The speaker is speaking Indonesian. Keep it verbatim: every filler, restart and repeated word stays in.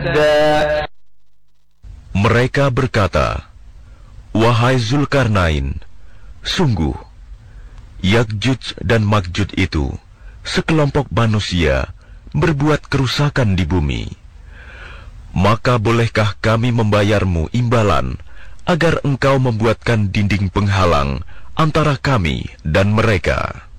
Mereka berkata, "Wahai Zulkarnain, sungguh, Ya'juj dan Ma'juj itu sekelompok manusia berbuat kerusakan di bumi. Maka bolehkah kami membayarmu imbalan agar engkau membuatkan dinding penghalang antara kami dan mereka?"